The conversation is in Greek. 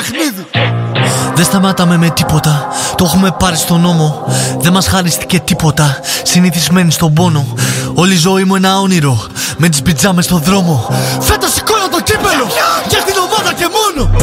παιχνίδι. Δεν σταματάμε με τίποτα, το έχουμε πάρει στον νόμο. Δεν μας χαρίστηκε τίποτα, συνηθισμένοι στον πόνο. Όλη η ζωή μου ένα όνειρο, με τις πιτζάμες στον δρόμο. Φέτος σηκώνω